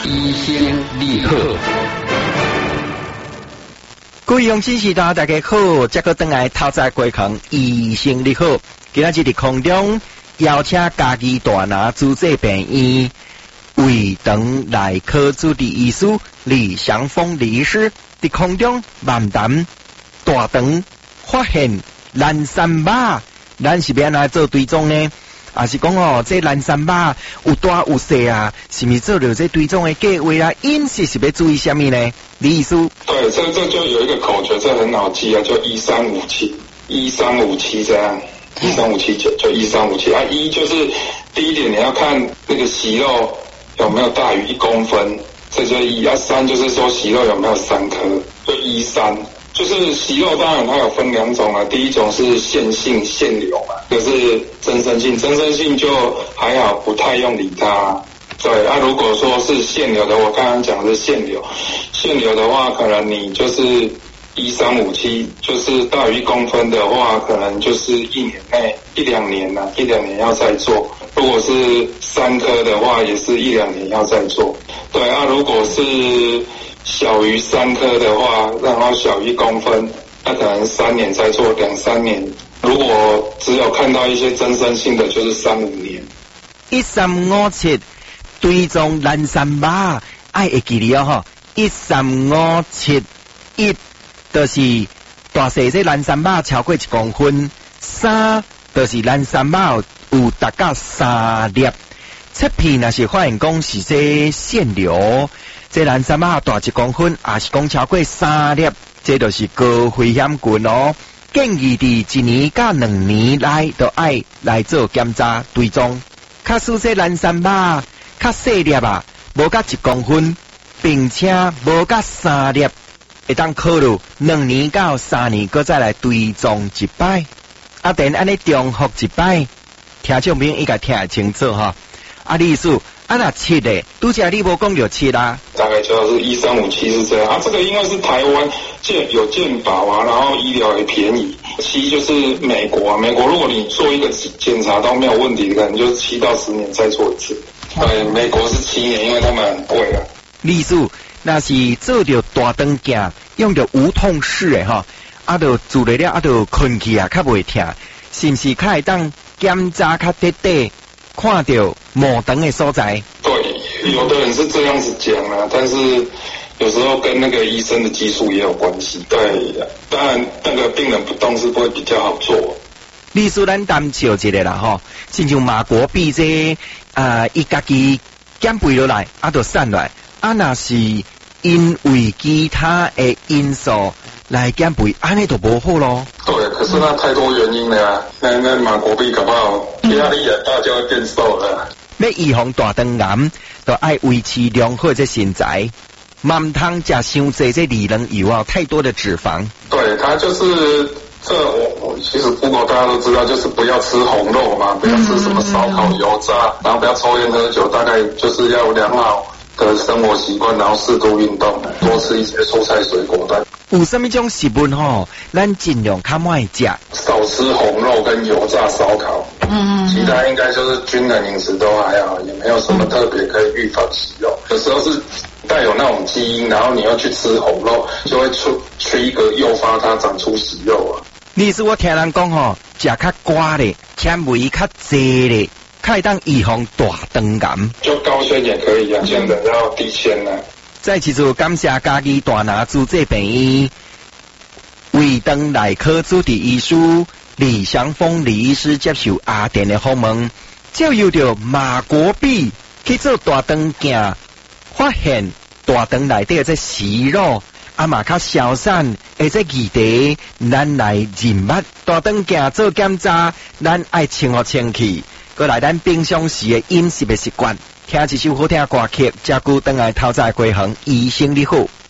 医生你好， 各位乡亲时代大家好，这个回来透早过空，医生你好。今仔日伫空中邀请家己大拿主治病院胃肠内科主治医师李祥峰李医师伫空中漫谈大肠发现蓝山马，咱是要安怎做追踪呢？啊是讲哦，这蓝山马有大有细啊，是毋是做着这追踪的计划啊？饮食是要注意什么呢？李医师， 对，这就有一个口诀，这很好记啊，就1357这样，13579就1357啊。一就是第一点，你要看那个息肉有没有大于1公分，这就是一啊。3就是说息肉有没有3颗，就13。就是息肉当然它有分2种啊，第一种是腺性腺瘤嘛，就是增生性，增生性就还好，不太用理它。对啊，如果说是腺瘤的，我刚刚讲的是腺瘤，腺瘤的话，可能你就是1357，就是大于1公分的话，可能就是1年内1-2年啦，1-2年要再做。如果是3颗的话，也是1-2年要再做。对啊，如果是小于3颗的话，然后小于1公分，那可能3年再做，2-3年。如果只有看到一些增生性的，就是3-5年。 1357追踪蓝山马，爱会记哩哦吼。13571就是大细这蓝山马超过1公分，3就是蓝山马有达到3粒。切片若是发现讲是这腺瘤，这蓝山马大1公分，也是讲超过3粒，这就是高危险群哦。建议伫1年到2年内都爱来做检查追踪。假使这蓝山马较细粒啊，无甲1公分，并且无甲3粒，会当考虑2年到3年，搁再来追踪一摆。啊，等安尼重复一摆，听众朋友应该听得清楚哈。啊，李医师，啊那7的，拄则你无讲着7啦， 大概就是1357是这样啊。这个因为是台湾有健保啊，然后医疗也便宜。7就是美国啊，美国如果你做一个检查都没有问题，可能就是7到10年再做一次。对，美国是7年，因为他们很贵啊。 李医师，那是做着大肠镜，用着无痛式的哈，啊，就做了啊，就困去啊，较袂痛，是不是较会当检查较底底？看到末肠的所在， 对，有的人是这样子讲啊，但是有时候跟那个医生的技术也有关系。对，当然那个病人不动是不会比较好做。 李师咱谈笑一个啦吼，亲像马国碧这伊家己减肥落来，啊，就散落来，啊，若是因为其他的因素来减肥，安尼就无好咯。 对，可是那太多原因了啊。那马国碧搞不好压力很大就会变瘦了。 要预防大肠癌，就爱维持良好的身材，唔通食伤济这利能油啊，太多的脂肪。 对，它就是这我其实Google大家都知道，就是不要吃红肉嘛，不要吃什么烧烤、油炸，然后不要抽烟喝酒，大概就是要有良好的生活习惯，然后适度运动，多吃一些蔬菜水果的。 有什么种食物吼，咱尽量较莫食， 少吃红肉跟油炸烧烤。其他应该就是均衡饮食都还好，也没有什么特别可以预防息肉。有时候是带有那种基因，然后你要去吃红肉，就会trigger诱发它长出息肉啊。 你是我听人讲吼，食较寡的，纤维较济的，较会当预防大肠癌。 就高纤也可以啊，现在要低纤啊。 再次就感谢家己大拿主治病院胃肠内科主治医师李祥峰李医师接受阿电的访问，照由着马国碧去做大肠镜，发现大肠内底这息肉啊嘛较消散，而且议题咱来认捌大肠镜做检查，咱爱清好清气，过来咱平常时的饮食的习惯。听一首好听的歌曲，加久等来透早归航，医生你好。